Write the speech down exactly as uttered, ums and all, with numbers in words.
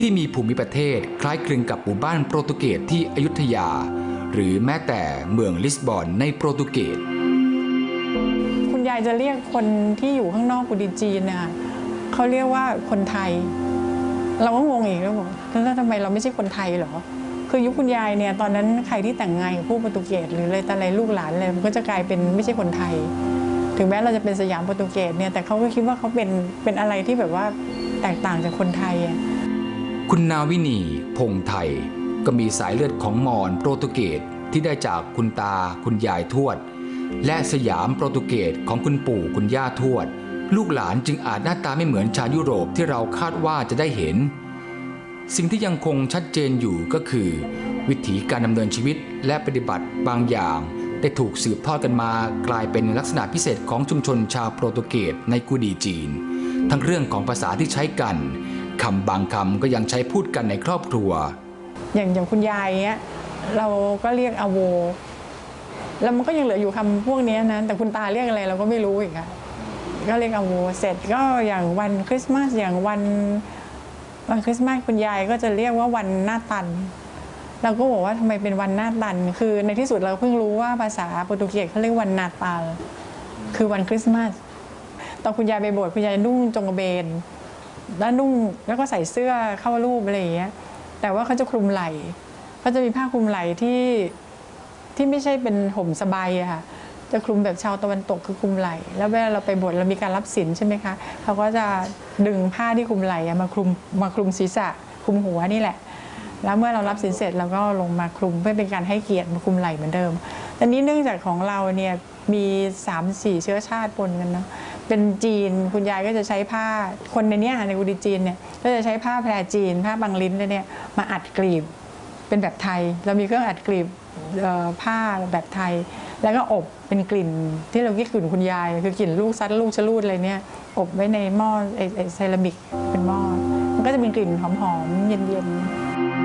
ที่มีภูมิประเทศคล้ายคลึงกับหมู่บ้านโปรตุเกสที่อยุธยาหรือแม้แต่เมืองลิสบอนในโปรตุเกสคุณยายจะเรียกคนที่อยู่ข้างนอกกุฎีจีนน่ะเขาเรียกว่าคนไทยเราก็งงอีกแล้วบอกแล้วทำไมเราไม่ใช่คนไทยเหรอคือยุคคุณยายเนี่ยตอนนั้นใครที่แต่งงานกับผู้โปรตุเกสหรืออะไรแต่อะไรลูกหลานเลยมันก็จะกลายเป็นไม่ใช่คนไทยถึงแม้เราจะเป็นสยามโปรตุเกสเนี่ยแต่เขาก็คิดว่าเขาเป็นเป็นอะไรที่แบบว่าแตกต่างจากคนไทยคุณนาวินีพงไทยก็มีสายเลือดของมอญโปรตุเกสที่ได้จากคุณตาคุณยายทวดและสยามโปรตุเกสของคุณปู่คุณย่าทวดลูกหลานจึงอาจหน้าตาไม่เหมือนชาวยุโรปที่เราคาดว่าจะได้เห็นสิ่งที่ยังคงชัดเจนอยู่ก็คือวิถีการดำเนินชีวิตและปฏิบัติบางอย่างได้ถูกสืบทอดกันมากลายเป็นลักษณะพิเศษของชุมชนชาวโปรตุเกสในกุฎีจีนทั้งเรื่องของภาษาที่ใช้กันคำบางคำก็ยังใช้พูดกันในครอบครัวอย่างอย่างคุณยายเนี้ยเราก็เรียกอาโวแล้วมันก็ยังเหลืออยู่คำพวกนี้นะแต่คุณตาเรียกอะไรเราก็ไม่รู้อีกค่ะก็เรียกอาโวเสร็จก็อย่างวันคริสต์มาสอย่างวันวันคริสต์มาสคุณยายก็จะเรียกว่าวันหน้าตันเราก็บอกว่าทำไมเป็นวันหน้าตันคือในที่สุดเราเพิ่งรู้ว่าภาษาโปรตุเกสเขาเรียกวันนาตาลคือวันคริสต์มาสตอนคุณยายไปโบสถ์คุณยายนุ่งจงกระเบนแล้วนุ่งแล้วก็ใส่เสื้อเข้ารูปอะไรอย่างเงี้ยแต่ว่าเขาจะคลุมไหล่เขาจะมีผ้าคลุมไหล่ที่ที่ไม่ใช่เป็นห่มสบายอะค่ะจะคลุมแบบชาวตะวันตกคือคลุมไหล่แล้วเวลาเราไปโบสถ์เรามีการรับศีลใช่ไหมคะเขาก็จะดึงผ้าที่คลุมไหล่มาคลุมมาคลุมศีรษะคลุมหัวนี่แหละแล้วเมื่อเรารับศีลเสร็จเราก็ลงมาคลุมเพื่อเป็นการให้เกียรติมาคลุมไหล่เหมือนเดิมแต่นี้เนื่องจากของเราเนี่ยมี สามสี่ เชื้อชาติปนกันเนาะเป็นจีนคุณยายก็จะใช้ผ้าคนในนี้ในกุฎีจีนเนี่ยก็จะใช้ผ้าแพรจีนผ้าบางลิ้นเนี่ยมาอัดกลีบเป็นแบบไทยเรามีเครื่องอัดกลีบผ้าแบบไทยแล้วก็อบเป็นกลิ่นที่เราเรียกกลิ่นคุณยายคือกลิ่นลูกซัดลูกชะลูดอะไรเนี่ยอบไว้ในหม้อไอเซรามิกเป็นหม้อมันก็จะเป็นกลิ่นหอมๆเย็นๆ